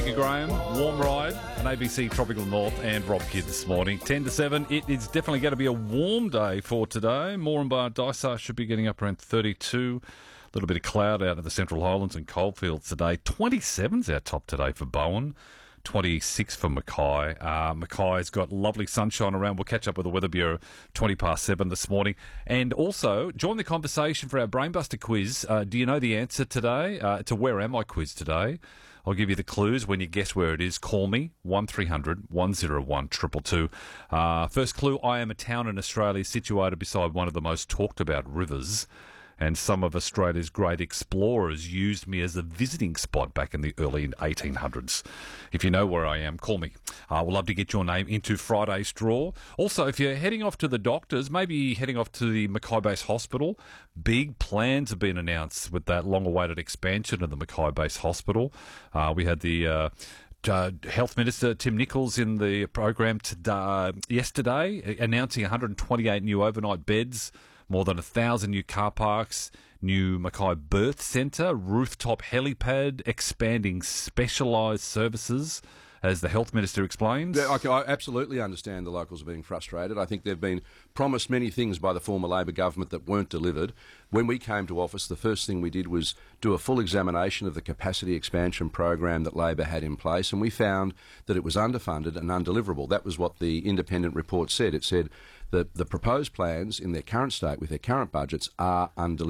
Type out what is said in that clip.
you, Graham. Warm ride, an ABC Tropical North and Rob Kidd this morning. 10 to 7. It is definitely going to be a warm day for today. Moranbah, Dysart should be getting up around 32. A little bit of cloud out of the Central Highlands and Coalfields today. 27's our top today for Bowen. 26 for Mackay. Mackay's got lovely sunshine around. We'll catch up with the Weather Bureau 20 past 7 this morning. And also, join the conversation for our Brainbuster quiz. Do you know the answer today? It's a Where Am I quiz today. I'll give you the clues. When you guess where it is, call me, 1300 101 222. First clue, I am a town in Australia situated beside one of the most talked about rivers. And some of Australia's great explorers used me as a visiting spot back in the early 1800s. If you know where I am, call me. We'll love to get your name into Friday's draw. Also, if you're heading off to the doctors, maybe heading off to the Mackay Base Hospital, big plans have been announced with that long-awaited expansion of the Mackay Base Hospital. We had the Health Minister Tim Nicholls in the program yesterday announcing 128 new overnight beds, more than 1,000 new car parks, new Mackay Birth Centre, rooftop helipad, expanding specialised services, as the Health Minister explains. Yeah, I absolutely understand the locals are being frustrated. I think they've been promised many things by the former Labor government that weren't delivered. When we came to office, the first thing we did was do a full examination of the capacity expansion program that Labor had in place, and we found that it was underfunded and undeliverable. That was what the independent report said. It said that the proposed plans in their current state with their current budgets are undeliverable.